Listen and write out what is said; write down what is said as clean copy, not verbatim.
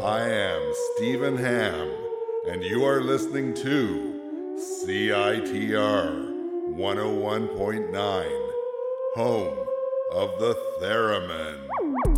I am Stephen Ham, and you are listening to CITR 101.9, home of the Theremin.